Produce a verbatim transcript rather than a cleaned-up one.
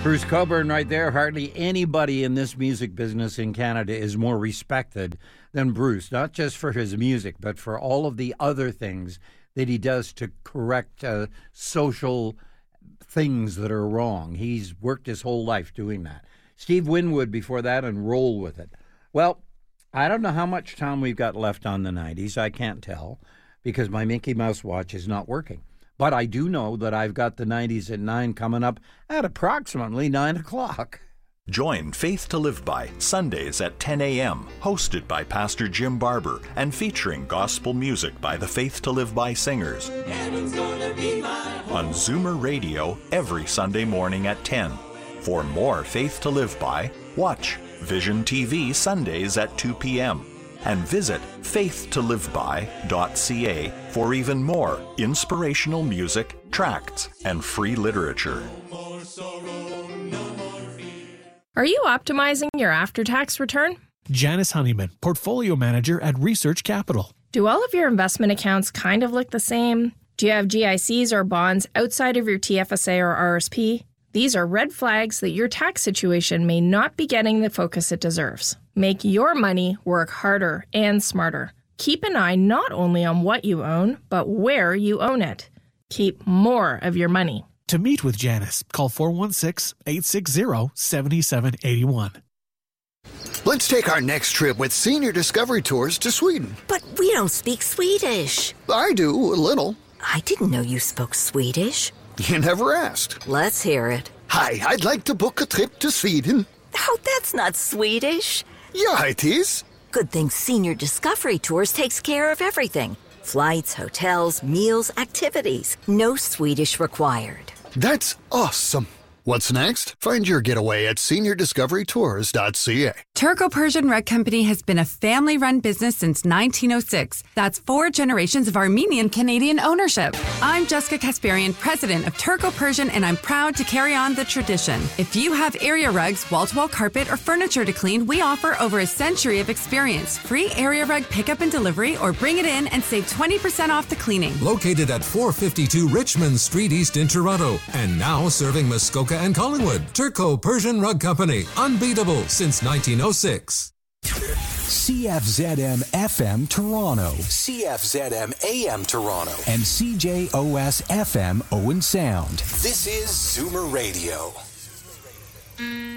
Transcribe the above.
Bruce Cockburn right there. Hardly anybody in this music business in Canada is more respected than Bruce, not just for his music, but for all of the other things that he does to correct uh, social things that are wrong. He's worked his whole life doing that. Steve Winwood before that, and Roll With It. Well, I don't know how much time we've got left on the nineties. I can't tell because my Mickey Mouse watch is not working. But I do know that I've got the nineties at nine coming up at approximately nine o'clock. Join Faith to Live By Sundays at ten a.m., hosted by Pastor Jim Barber and featuring gospel music by the Faith to Live By singers. Heaven's gonna be my home. On Zoomer Radio every Sunday morning at ten. For more Faith to Live By, watch Vision T V Sundays at two p.m. and visit faith to live by dot c a for even more inspirational music, tracts, and free literature. Are you optimizing your after-tax return? Janice Honeyman, Portfolio Manager at Research Capital. Do all of your investment accounts kind of look the same? Do you have G I Cs or bonds outside of your T F S A or R S P? These are red flags that your tax situation may not be getting the focus it deserves. Make your money work harder and smarter. Keep an eye not only on what you own, but where you own it. Keep more of your money. To meet with Janice, call four one six, eight six zero, seven seven eight one. Let's take our next trip with Senior Discovery Tours to Sweden. But we don't speak Swedish. I do, a little. I didn't know you spoke Swedish. You never asked. Let's hear it. Hi, I'd like to book a trip to Sweden. Oh, that's not Swedish. Yeah, it is. Good thing Senior Discovery Tours takes care of everything. Flights, hotels, meals, activities. No Swedish required. That's awesome. What's next? Find your getaway at senior discovery tours dot c a. Turco-Persian Rug Company has been a family-run business since nineteen oh six. That's four generations of Armenian-Canadian ownership. I'm Jessica Kasparian, president of Turco-Persian, and I'm proud to carry on the tradition. If you have area rugs, wall-to-wall carpet, or furniture to clean, we offer over a century of experience. Free area rug pickup and delivery, or bring it in and save twenty percent off the cleaning. Located at four fifty-two Richmond Street East in Toronto, and now serving Muskoka and Collingwood. Turco-Persian Rug Company. Unbeatable since nineteen oh six. C F Z M F M Toronto, C F Z M A M Toronto, and C J O S F M Owen Sound. This is Zoomer Radio.